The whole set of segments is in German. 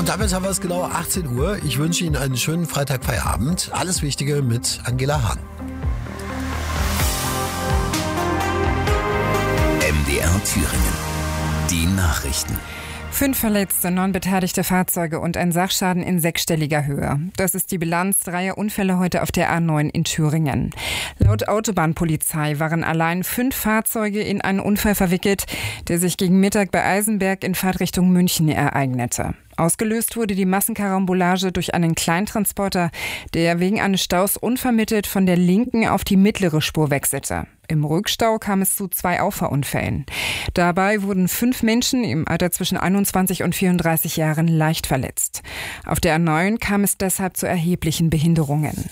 Und damit haben wir es genau 18 Uhr. Ich wünsche Ihnen einen schönen Freitagfeierabend. Alles Wichtige mit Angela Hahn. MDR Thüringen. Die Nachrichten. 5 Verletzte, 9 beteiligte Fahrzeuge und ein Sachschaden in 6-stelliger Höhe. Das ist die Bilanz 3 Unfälle heute auf der A9 in Thüringen. Laut Autobahnpolizei waren allein 5 Fahrzeuge in einen Unfall verwickelt, der sich gegen Mittag bei Eisenberg in Fahrtrichtung München ereignete. Ausgelöst wurde die Massenkarambolage durch einen Kleintransporter, der wegen eines Staus unvermittelt von der linken auf die mittlere Spur wechselte. Im Rückstau kam es zu 2 Auffahrunfällen. Dabei wurden 5 Menschen im Alter zwischen 21 und 34 Jahren leicht verletzt. Auf der A9 kam es deshalb zu erheblichen Behinderungen.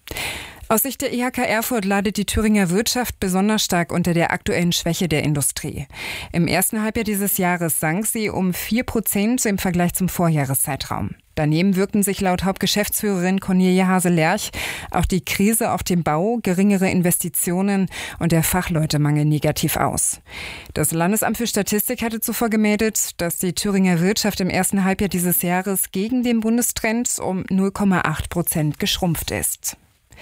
Aus Sicht der IHK Erfurt leidet die Thüringer Wirtschaft besonders stark unter der aktuellen Schwäche der Industrie. Im ersten Halbjahr dieses Jahres sank sie um 4% im Vergleich zum Vorjahreszeitraum. Daneben wirkten sich laut Hauptgeschäftsführerin Cornelia Hase-Lerch auch die Krise auf dem Bau, geringere Investitionen und der Fachleutemangel negativ aus. Das Landesamt für Statistik hatte zuvor gemeldet, dass die Thüringer Wirtschaft im ersten Halbjahr dieses Jahres gegen den Bundestrend um 0,8% geschrumpft ist.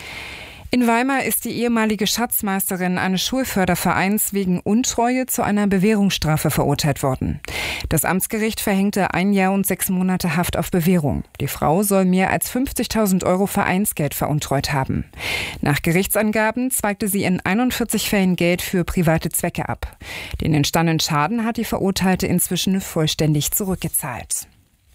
In Weimar ist die ehemalige Schatzmeisterin eines Schulfördervereins wegen Untreue zu einer Bewährungsstrafe verurteilt worden. Das Amtsgericht verhängte 1 Jahr und 6 Monate Haft auf Bewährung. Die Frau soll mehr als 50.000 € Vereinsgeld veruntreut haben. Nach Gerichtsangaben zweigte sie in 41 Fällen Geld für private Zwecke ab. Den entstandenen Schaden hat die Verurteilte inzwischen vollständig zurückgezahlt.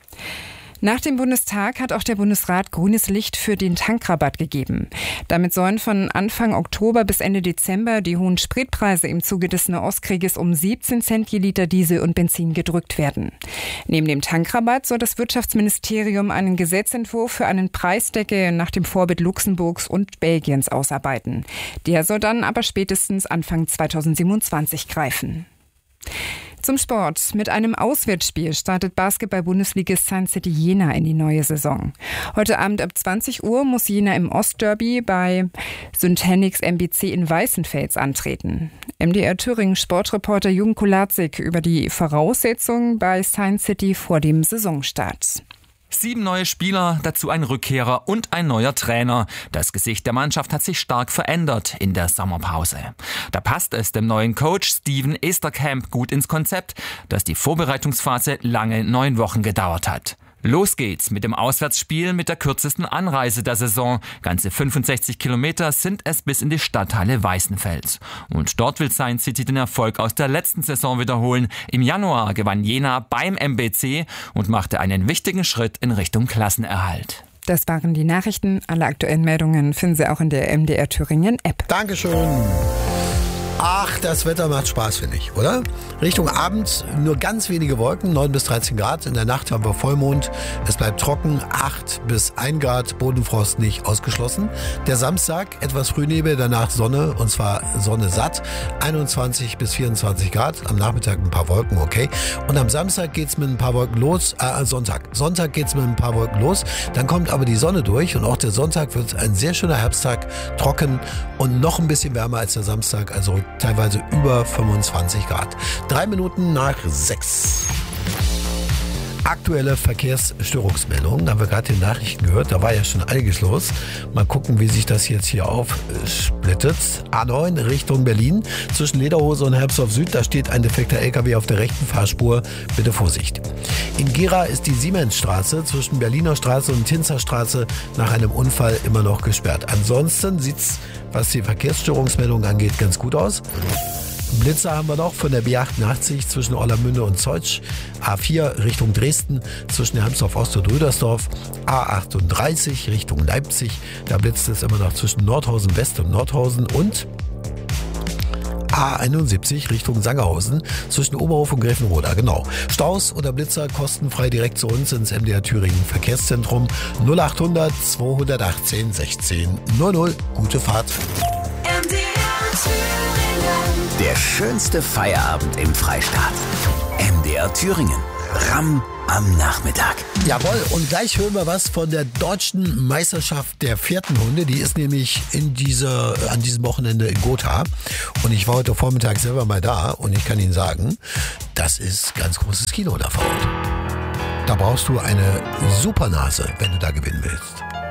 Nach dem Bundestag hat auch der Bundesrat grünes Licht für den Tankrabatt gegeben. Damit sollen von Anfang Oktober bis Ende Dezember die hohen Spritpreise im Zuge des Nahostkrieges um 17 Cent je Liter Diesel und Benzin gedrückt werden. Neben dem Tankrabatt soll das Wirtschaftsministerium einen Gesetzentwurf für einen Preisdeckel nach dem Vorbild Luxemburgs und Belgiens ausarbeiten. Der soll dann aber spätestens Anfang 2027 greifen. Zum Sport. Mit einem Auswärtsspiel startet Basketball-Bundesligist Science City Jena in die neue Saison. Heute Abend ab 20 Uhr muss Jena im Ostderby bei Syntanix MBC in Weißenfels antreten. MDR Thüringen Sportreporter Jürgen Kulatzik über die Voraussetzungen bei Science City vor dem Saisonstart. 7 neue Spieler, dazu ein Rückkehrer und ein neuer Trainer. Das Gesicht der Mannschaft hat sich stark verändert in der Sommerpause. Da passt es dem neuen Coach Steven Esterkamp gut ins Konzept, dass die Vorbereitungsphase lange 9 Wochen gedauert hat. Los geht's mit dem Auswärtsspiel mit der kürzesten Anreise der Saison. Ganze 65 Kilometer sind es bis in die Stadthalle Weißenfels. Und dort will Science City den Erfolg aus der letzten Saison wiederholen. Im Januar gewann Jena beim MBC und machte einen wichtigen Schritt in Richtung Klassenerhalt. Das waren die Nachrichten. Alle aktuellen Meldungen finden Sie auch in der MDR Thüringen App. Dankeschön. Ach, das Wetter macht Spaß, finde ich, oder? Richtung Abend nur ganz wenige Wolken, 9 bis 13 Grad. In der Nacht haben wir Vollmond. Es bleibt trocken, 8 bis 1 Grad, Bodenfrost nicht ausgeschlossen. Der Samstag etwas Frühnebel, danach Sonne, und zwar Sonne satt. 21 bis 24 Grad, am Nachmittag ein paar Wolken, okay. Und am Samstag geht's mit ein paar Wolken los, Sonntag geht's mit ein paar Wolken los. Dann kommt aber die Sonne durch und auch der Sonntag wird ein sehr schöner Herbsttag, trocken und noch ein bisschen wärmer als der Samstag, also teilweise über 25 Grad. 3 Minuten nach 6. Aktuelle Verkehrsstörungsmeldungen. Da haben wir gerade die Nachrichten gehört. Da war ja schon einiges los. Mal gucken, wie sich das jetzt hier aufsplittet. A9 Richtung Berlin. Zwischen Lederhose und Herbstorf Süd. Da steht ein defekter LKW auf der rechten Fahrspur. Bitte Vorsicht. In Gera ist die Siemensstraße zwischen Berliner Straße und Tinzerstraße nach einem Unfall immer noch gesperrt. Ansonsten sieht's, was die Verkehrsstörungsmeldungen angeht, ganz gut aus. Blitzer haben wir noch von der B88 zwischen Orlamünde und Zeutsch, A4 Richtung Dresden zwischen Hermsdorf Ost und Rüdersdorf, A38 Richtung Leipzig, da blitzt es immer noch zwischen Nordhausen West und Nordhausen und A71 Richtung Sangerhausen zwischen Oberhof und Gräfenroda, genau. Staus oder Blitzer kostenfrei direkt zu uns ins MDR Thüringen Verkehrszentrum 0800 218 16 00. Gute Fahrt. Der schönste Feierabend im Freistaat. MDR Thüringen. Ramm am Nachmittag. Jawohl, und gleich hören wir was von der deutschen Meisterschaft der Pferdenhunde. Die ist nämlich an diesem Wochenende in Gotha. Und ich war heute Vormittag selber mal da und ich kann Ihnen sagen, das ist ganz großes Kino da vor Ort. Da brauchst du eine Supernase, wenn du da gewinnen willst.